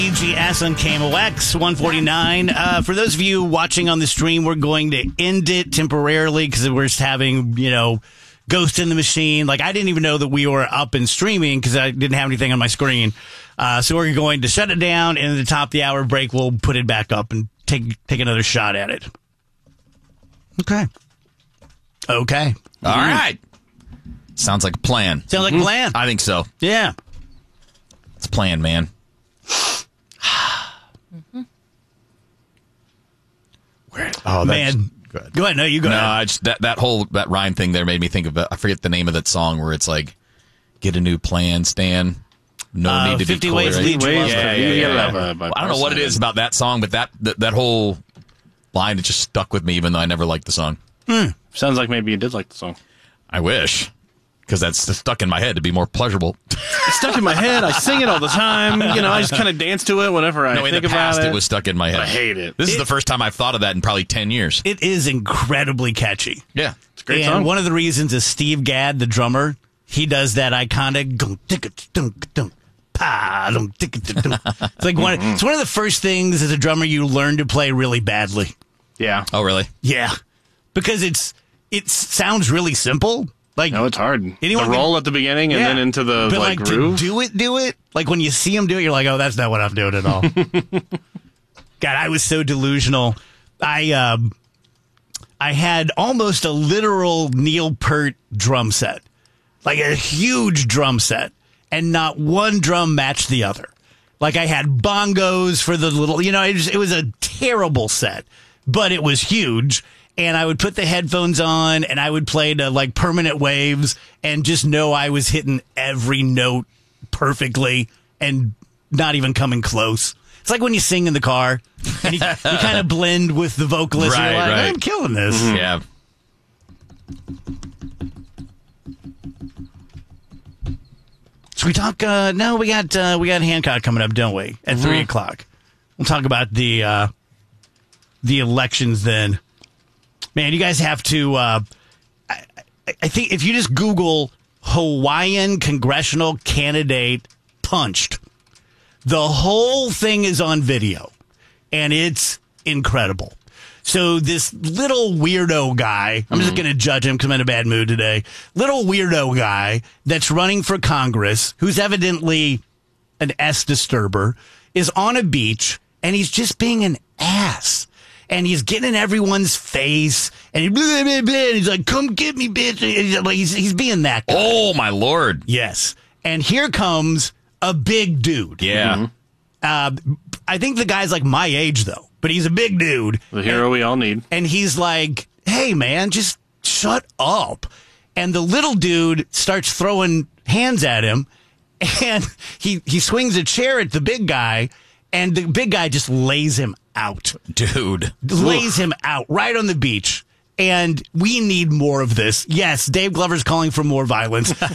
EGS on KMOX 149. For those of you watching on the stream, we're going to end it temporarily because we're just having, Ghost in the Machine. Like, I didn't even know that we were up and streaming because I didn't have anything on my screen. So we're going to shut it down, and at the top of the hour break, we'll put it back up and take another shot at it. Okay. All right. Sounds like a plan. Sounds like a plan. I think so. Yeah. It's a plan, man. Man. Go ahead. No, you go ahead. I just, that rhyme thing there made me think of I forget the name of that song where it's like, get a new plan, Stan. No need to 50 be ways to lead your love. I don't know what it is about that song, but that whole line, it just stuck with me, even though I never liked the song. Sounds like maybe you did like the song. I wish, because that's stuck in my head to be more pleasurable. It's stuck in my head. I sing it all the time. I just kind of dance to it whenever I think about it. It was stuck in my head. I hate it. This is the first time I've thought of that in probably 10 years. It is incredibly catchy. Yeah. It's a great and song. one of the reasons is Steve Gadd, the drummer, he does that iconic it's like it's one of the first things as a drummer you learn to play really badly. Yeah. Oh, really? Yeah. Because it sounds really simple. Like, no, it's hard. The roll at the beginning and then into the but groove. To do it. Like when you see him do it, you're like, oh, that's not what I'm doing at all. God, I was so delusional. I had almost a literal Neil Peart drum set, like a huge drum set, and not one drum matched the other. Like I had bongos for the little, it was a terrible set, but it was huge. And I would put the headphones on and I would play to like Permanent Waves and just know I was hitting every note perfectly and not even coming close. It's like when you sing in the car and you kind of blend with the vocalist. Right, and you're like, right. I'm killing this. Mm-hmm. Yeah. So we talk, no, we got Hancock coming up, don't we? At 3 o'clock. We'll talk about the elections then. Man, you guys have to, I think if you just Google Hawaiian congressional candidate punched, the whole thing is on video, and it's incredible. So this little weirdo guy, I'm just going to judge him because I'm in a bad mood today, little weirdo guy that's running for Congress, who's evidently an S disturber, is on a beach, and he's just being an ass. And he's getting in everyone's face, and he's like, "Come get me, bitch!" And he's being that guy. Oh my Lord! Yes. And here comes a big dude. Yeah. I think the guy's like my age though, but he's a big dude. The hero we all need. And he's like, "Hey man, just shut up!" And the little dude starts throwing hands at him, and he swings a chair at the big guy, and the big guy just lays him out. Dude. Lays him out right on the beach. And we need more of this. Yes, Dave Glover's calling for more violence.